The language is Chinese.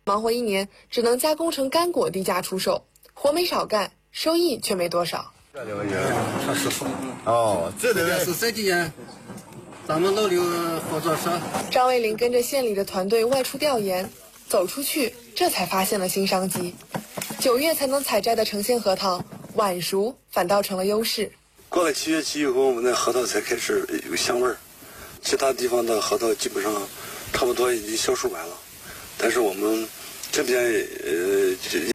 忙活1年，只能加工成干果低价出售，活没少干，收益却没多少。 这留言他是哦，这里面是这几年咱们老刘合作社。 张卫林跟着县里的团队外出调研，走出去，这才发现了新商机。9月才能采摘的成鲜核桃，晚熟反倒成了优势。 过了7月期以后，我们的核桃才开始有香味儿，其他地方的核桃基本上差不多已经销售完了，但是我们这边